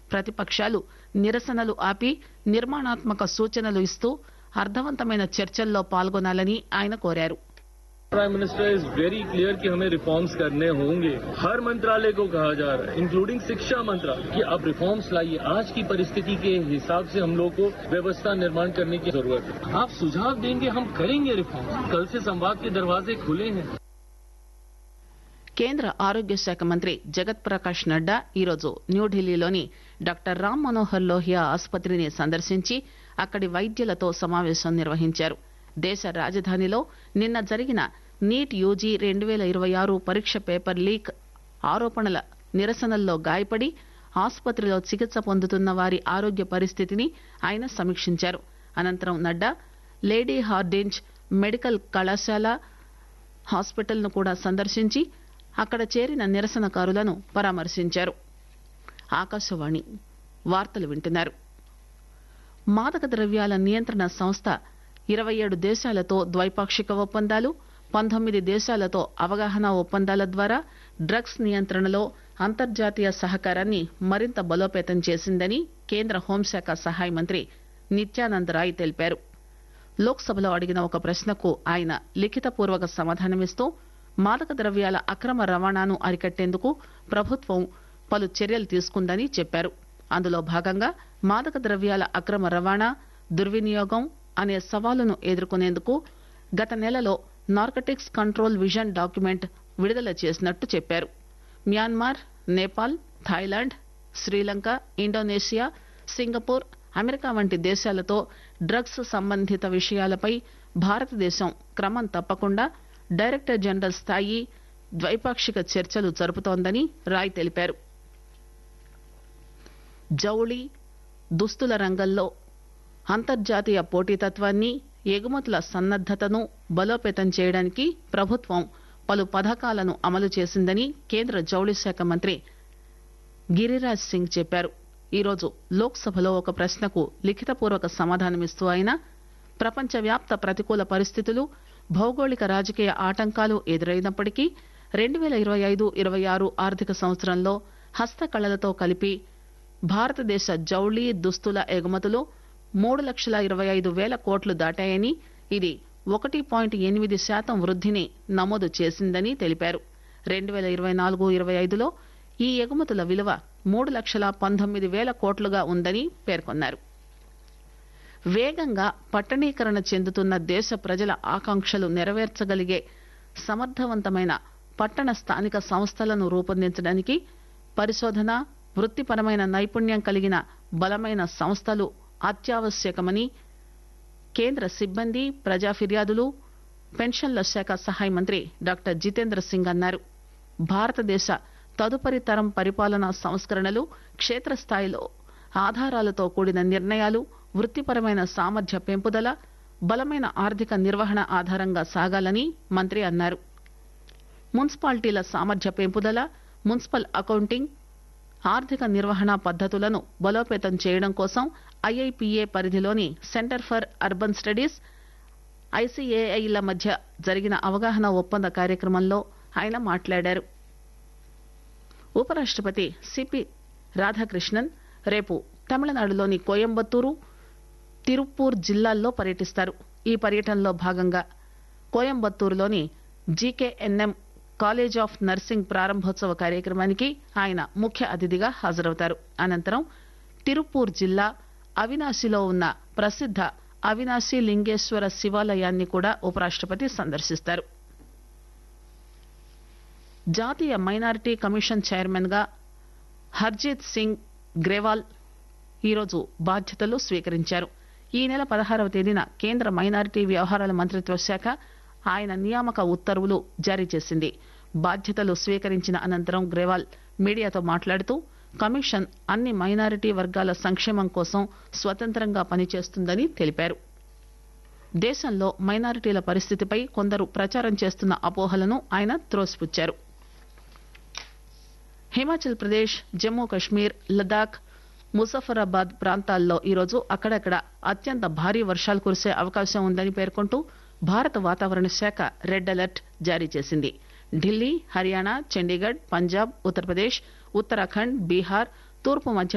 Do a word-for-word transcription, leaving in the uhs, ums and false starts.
ప్రతిపక్షాలు నిరసనలు ఆపి నిర్మాణాత్మక సూచనలు ఇస్తూ అర్థవంతమైన చర్చల్లో పాల్గొనాలని ఆయన కోరారు. Prime minister is very clear कि हमें रिफॉर्म्स करने होंगे. हर मंत्रालय को कहा जा रहा है, इंक्लूडिंग शिक्षा मंत्रालय, कि आप रिफॉर्म्स लाइए. आज की परिस्थिति के हिसाब से हम लोग को व्यवस्था निर्माण करने की जरूरत है. आप सुझाव देंगे, हम करेंगे रिफॉर्म्स. कल से संवाद के दरवाजे खुले हैं. కేంద్ర ఆరోగ్య శాఖ మంత్రి జగత్ ప్రకాష్ నడ్డా ఈరోజు న్యూఢిల్లీలోని డాక్టర్ రామ్ మనోహర్ లోహియా ఆసుపత్రిని సందర్శించి అక్కడి వైద్యులతో సమావేశం నిర్వహించారు. దేశ రాజధానిలో నిన్న జరిగిన నీట్ యూజీ రెండు వేల ఇరవై ఆరు పరీక్ష పేపర్ లీక్ ఆరోపణల నిరసనల్లో గాయపడి ఆసుపత్రిలో చికిత్స పొందుతున్న వారి ఆరోగ్య పరిస్థితిని ఆయన సమీక్షించారు. అనంతరం నడ్డా లేడీ హార్డింజ్ మెడికల్ కళాశాల హాస్పిటల్ ను కూడా సందర్శించి అక్కడ చేరిన నిరసనకారులను పరామర్శించారు. ఆకాశవాణి వార్తలు వింటున్నారు. మాదక ద్రవ్యాల నియంత్రణ సంస్థ ఇరవై ఏడు దేశాలతో ద్వైపాక్షిక ఒప్పందాలు, పంతొమ్మిది దేశాలతో అవగాహన ఒప్పందాల ద్వారా డ్రగ్స్ నియంత్రణలో అంతర్జాతీయ సహకారాన్ని మరింత బలోపేతం చేసిందని కేంద్ర హోంశాఖ సహాయ మంత్రి నిత్యానంద్ రాయ్ తెలిపారు. లోక్సభలో అడిగిన ఒక ప్రశ్నకు ఆయన లిఖితపూర్వక సమాధానమిస్తూ మాదక ద్రవ్యాల అక్రమ రవాణాను అరికట్టేందుకు ప్రభుత్వం పలు చర్యలు తీసుకుందని చెప్పారు. అందులో భాగంగా మాదక ద్రవ్యాల అక్రమ రవాణా, దుర్వినియోగం అనే సవాలును ఎదుర్కొనేందుకు గత నెలలో నార్కటిక్స్ కంట్రోల్ విజన్ డాక్యుమెంట్ విడుదల చేసినట్టు చెప్పారు. Myanmar, Nepal, Thailand, Sri Lanka, Indonesia, Singapore, America వంటి దేశాలతో డ్రగ్స్ సంబంధిత విషయాలపై భారతదేశం క్రమం తప్పకుండా డైరెక్టర్ జనరల్ స్థాయి ద్వైపాక్షిక చర్చలు జరుపుతోందని రాయ్ తెలిపారు. జౌళి, దుస్తుల రంగంలో అంతర్జాతీయ పోటీతత్వాన్ని, ఎగుమతుల సన్నద్దతను బలోపేతం చేయడానికి ప్రభుత్వం పలు పథకాలను అమలు చేసిందని కేంద్ర జౌళి శాఖ మంత్రి గిరిరాజ్ సింగ్ చెప్పారు. ఈరోజు లోక్సభలో ఒక ప్రశ్నకు లిఖితపూర్వక సమాధానమిస్తూ ఆయన ప్రపంచవ్యాప్త ప్రతికూల పరిస్థితులు, భౌగోళిక రాజకీయ ఆటంకాలు ఎదురైనప్పటికీ రెండు వేల ఇరవై ఐదు ఇరవై ఆరు ఆర్థిక సంవత్సరంలో హస్తకళలతో కలిపి భారతదేశ జౌళి, దుస్తుల ఎగుమతులు మూడు లక్షల ఇరవై ఐదు వేల కోట్లు దాటాయని, ఇది ఒకటి పాయింట్ ఎనిమిది శాతం వృద్ధిని నమోదు చేసిందని తెలిపారు. రెండు వేల ఇరవై నాలుగు ఇరవై ఐదులో ఈ ఎగుమతుల విలువ మూడు లక్షల పంతొమ్మిది వేల కోట్లుగా ఉందని పేర్కొన్నారు. వేగంగా పట్టణీకరణ చెందుతున్న దేశ ప్రజల ఆకాంక్షలు నెరవేర్చగలిగే సమర్థవంతమైన పట్టణ స్థానిక సంస్థలను రూపొందించడానికి పరిశోధన, వృత్తిపరమైన నైపుణ్యం కలిగిన బలమైన సంస్థలు అత్యావశ్యకమని కేంద్ర సిబ్బంది, ప్రజా ఫిర్యాదులు, పెన్షన్ల శాఖ సహాయ మంత్రి డాక్టర్ జితేంద్ర సింగ్ అన్నారు. భారతదేశ తదుపరి తరం పరిపాలనా సంస్కరణలు క్షేత్రస్థాయిలో ఆధారాలతో కూడిన నిర్ణయాలు, వృత్తిపరమైన సామర్థ్య పెంపుదల, బలమైన ఆర్థిక నిర్వహణ ఆధారంగా సాగాలని మంత్రి అన్నారు. మున్సిపాలిటీల సామర్థ్య పెంపుదల, మున్సిపల్ అకౌంటింగ్, ఆర్థిక నిర్వహణ పద్దతులను బలోపేతం చేయడం కోసం ఐఐపిఏ పరిధిలోని సెంటర్ ఫర్ అర్బన్ స్టడీస్, ఐసీఏఐల మధ్య జరిగిన అవగాహన ఒప్పంద కార్యక్రమంలో ఆయన మాట్లాడారు. ఉపరాష్టపతి సిపి రాధాకృష్ణన్ రేపు తమిళనాడులోని కోయంబత్తూరు, తిరుప్పూర్ జిల్లాల్లో పర్యటిస్తారు. ఈ పర్యటనలో భాగంగా కోయంబత్తూరులోని జీకేఎన్ఎం కాలేజ్ ఆఫ్ నర్సింగ్ ప్రారంభోత్సవ కార్యక్రమానికి ఆయన ముఖ్య అతిథిగా హాజరవుతారు. అనంతరం తిరుప్పూర్ జిల్లా అవినాశిలో ఉన్న ప్రసిద్ధ అవినాశి లింగేశ్వర శివాలయాన్ని కూడా ఉపరాష్టపతి సందర్శిస్తారు. జాతీయ మైనారిటీ కమిషన్ చైర్మన్ గా హర్జీత్ సింగ్ గ్రేవాల్ ఈరోజు బాధ్యతలు స్వీకరించారు. ఈ నెల పదహారవ తేదీన కేంద్ర మైనారిటీ వ్యవహారాల మంత్రిత్వ శాఖ ఆయన నియామక ఉత్తర్వులు జారీ చేసింది. బాధ్యతలు స్వీకరించిన అనంతరం గ్రేవాల్ మీడియాతో మాట్లాడుతూ కమిషన్ అన్ని మైనారిటీ వర్గాల సంక్షేమం కోసం స్వతంత్రంగా పనిచేస్తుందని తెలిపారు. దేశంలో మైనారిటీల పరిస్థితిపై కొందరు ప్రచారం చేస్తున్న అపోహలను ఆయన త్రోసిపుచ్చారు. హిమాచల్ ప్రదేశ్, జమ్మూ కశ్మీర్, లదాఖ్, ముజఫరాబాద్ ప్రాంతాల్లో ఈరోజు అక్కడక్కడ అత్యంత భారీ వర్షాలు కురిసే అవకాశం ఉందని పేర్కొంటూ భారత వాతావరణ శాఖ రెడ్ అలర్ట్ జారీ చేసింది. ఢిల్లీ, హర్యానా, చండీగఢ్, పంజాబ్, ఉత్తరప్రదేశ్, ఉత్తరాఖండ్, బీహార్, తూర్పు మధ్య